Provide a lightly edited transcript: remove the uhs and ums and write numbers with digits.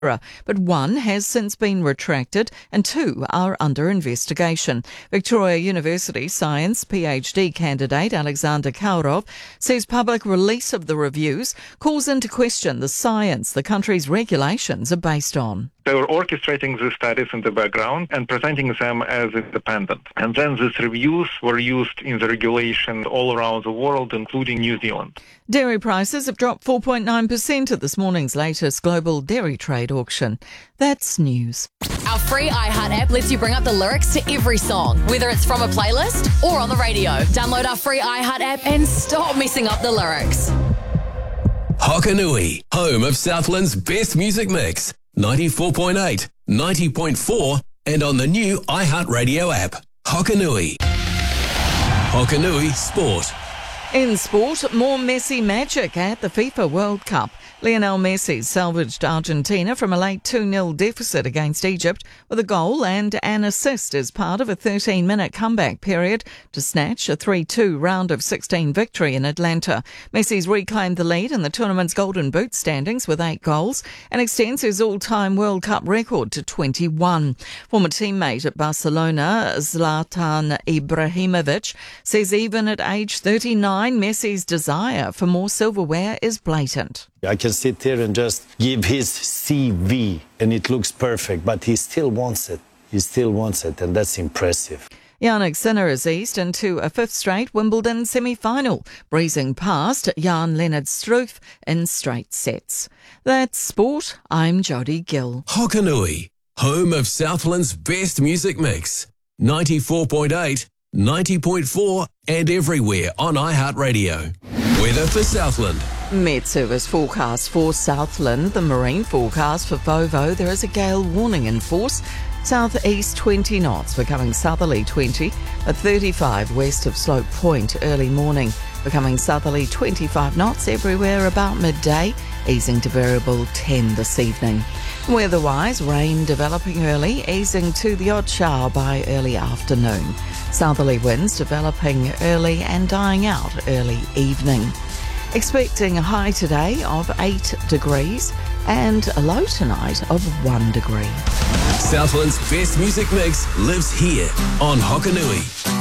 but one has since been retracted and two are under investigation. Victoria University Science PhD candidate Alexander Kaurov says public release of the reviews calls into question the science the country's regulations are based on. They were orchestrating the studies in the background and presenting them as independent. And then these reviews were used in the regulation all around the world, including New Zealand. Dairy prices have dropped 4.9% at this morning's latest global dairy trade auction. That's news. Our free iHeart app lets you bring up the lyrics to every song, whether it's from a playlist or on the radio. Download our free iHeart app and stop messing up the lyrics. Hokanui, home of Southland's best music mix. 94.8, 90.4 and on the new iHeartRadio app. Hokanui. Hokanui Sport. In sport, more Messi magic at the FIFA World Cup. Lionel Messi salvaged Argentina from a late 2-0 deficit against Egypt with a goal and an assist as part of a 13-minute comeback period to snatch a 3-2 round of 16 victory in Atlanta. Messi's reclaimed the lead in the tournament's Golden Boot standings with 8 goals and extends his all-time World Cup record to 21. Former teammate at Barcelona, Zlatan Ibrahimovic, says even at age 39, Messi's desire for more silverware is blatant. I can sit here and just give his CV and it looks perfect, but he still wants it. He still wants it, and that's impressive. Jannik Sinner is eased into a 5th straight Wimbledon semi-final, breezing past Jan-Lennard Struff in straight sets. That's sport. I'm Jodie Gill. Hokanui, home of Southland's best music mix. 94.8, 90.4 and everywhere on iHeartRadio. Weather for Southland. Met Service forecast for Southland. The marine forecast for Vovo. There is a gale warning in force. Southeast 20 knots, becoming southerly 20 at 35 west of Slope Point early morning. Becoming southerly 25 knots everywhere about midday, easing to variable 10 this evening. Weather-wise, rain developing early, easing to the odd shower by early afternoon. Southerly winds developing early and dying out early evening. Expecting a high today of 8 degrees and a low tonight of 1 degree. Southland's best music mix lives here on Hokanui.